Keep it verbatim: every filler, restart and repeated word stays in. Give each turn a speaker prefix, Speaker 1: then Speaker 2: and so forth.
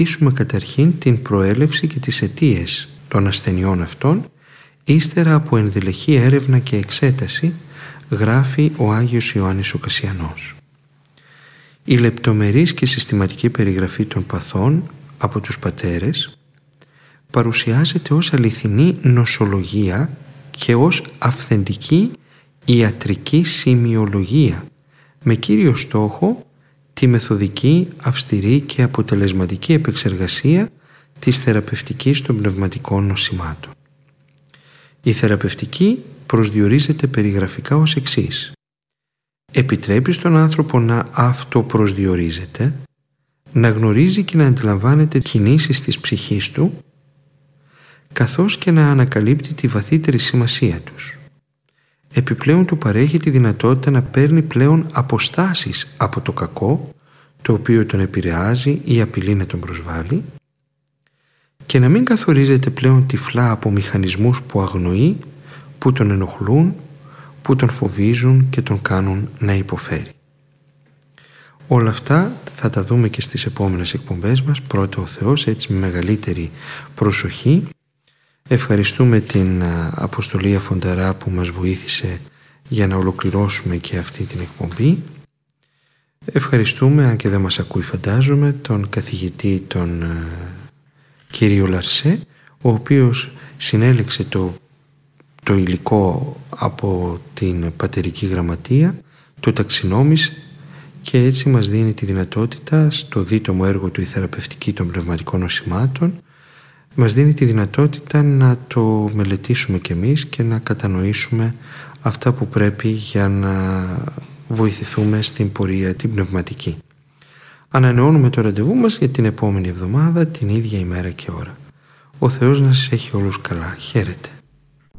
Speaker 1: Ίσουμε καταρχήν την προέλευση και τις αιτίες των ασθενειών αυτών, ύστερα από ενδελεχή έρευνα και εξέταση, γράφει ο Άγιος Ιωάννης ο Κασσιανός. Η λεπτομερής και συστηματική περιγραφή των παθών από τους πατέρες παρουσιάζεται ως αληθινή νοσολογία και ως αυθεντική ιατρική σημειολογία, με κύριο στόχο τη μεθοδική, αυστηρή και αποτελεσματική επεξεργασία της θεραπευτικής των πνευματικών νοσημάτων. Η θεραπευτική προσδιορίζεται περιγραφικά ως εξής. Επιτρέπει στον άνθρωπο να αυτοπροσδιορίζεται, να γνωρίζει και να αντιλαμβάνεται κινήσεις της ψυχής του, καθώς και να ανακαλύπτει τη βαθύτερη σημασία τους. Επιπλέον του παρέχει τη δυνατότητα να παίρνει πλέον αποστάσεις από το κακό, το οποίο τον επηρεάζει ή απειλεί να τον προσβάλλει, και να μην καθορίζεται πλέον τυφλά από μηχανισμούς που αγνοεί, που τον ενοχλούν, που τον φοβίζουν και τον κάνουν να υποφέρει. Όλα αυτά θα τα δούμε και στις επόμενες εκπομπές μας, πρώτα ο Θεός, έτσι με μεγαλύτερη προσοχή. Ευχαριστούμε την Αποστολή Αφονταρά που μας βοήθησε για να ολοκληρώσουμε και αυτή την εκπομπή. Ευχαριστούμε, αν και δεν μας ακούει φαντάζομαι, τον καθηγητή τον κύριο Λαρσέ, ο οποίος συνέλεξε το, το υλικό από την πατερική γραμματεία, το ταξινόμησε και έτσι μας δίνει τη δυνατότητα στο δίτομο έργο του «Η θεραπευτική των πνευματικών νοσημάτων», μας δίνει τη δυνατότητα να το μελετήσουμε κι εμείς και να κατανοήσουμε αυτά που πρέπει για να βοηθηθούμε στην πορεία την πνευματική. Ανανεώνουμε το ραντεβού μας για την επόμενη εβδομάδα, την ίδια ημέρα και ώρα. Ο Θεός να σας έχει όλους καλά. Χαίρετε.